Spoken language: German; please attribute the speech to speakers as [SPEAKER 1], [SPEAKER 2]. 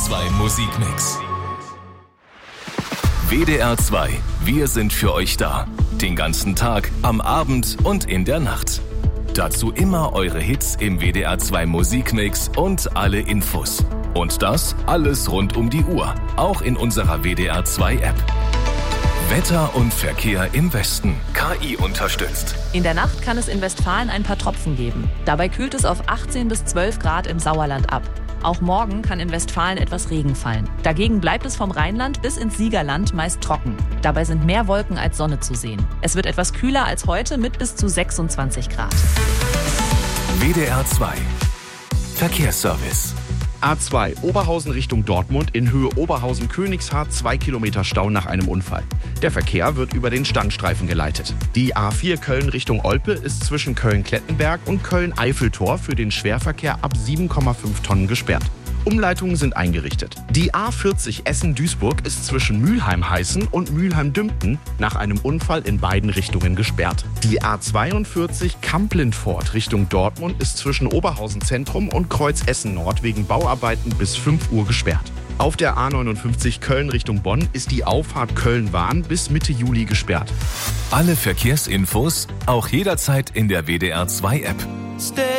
[SPEAKER 1] 2 Musikmix. WDR 2, wir sind für euch da. Den ganzen Tag, am Abend und in der Nacht. Dazu immer eure Hits im WDR 2 Musikmix und alle Infos. Und das alles rund um die Uhr, auch in unserer WDR 2 App. Wetter und Verkehr im Westen. KI unterstützt.
[SPEAKER 2] In der Nacht kann es in Westfalen ein paar Tropfen geben. Dabei kühlt es auf 18 bis 12 Grad im Sauerland ab. Auch morgen kann in Westfalen etwas Regen fallen. Dagegen bleibt es vom Rheinland bis ins Siegerland meist trocken. Dabei sind mehr Wolken als Sonne zu sehen. Es wird etwas kühler als heute mit bis zu 26 Grad.
[SPEAKER 1] WDR 2 Verkehrsservice.
[SPEAKER 3] A2 Oberhausen Richtung Dortmund in Höhe Oberhausen-Königshardt 2 Kilometer Stau nach einem Unfall. Der Verkehr wird über den Standstreifen geleitet. Die A4 Köln Richtung Olpe ist zwischen Köln-Klettenberg und Köln-Eiffeltor für den Schwerverkehr ab 7,5 Tonnen gesperrt. Umleitungen sind eingerichtet. Die A40 Essen-Duisburg ist zwischen Mülheim-Heißen und Mülheim-Dümpten nach einem Unfall in beiden Richtungen gesperrt. Die A42 Kamp-Lindfort Richtung Dortmund ist zwischen Oberhausen Zentrum und Kreuz Essen Nord wegen Bauarbeiten bis 5 Uhr gesperrt. Auf der A59 Köln Richtung Bonn ist die Auffahrt Köln-Wahn bis Mitte Juli gesperrt.
[SPEAKER 1] Alle Verkehrsinfos auch jederzeit in der WDR 2 App.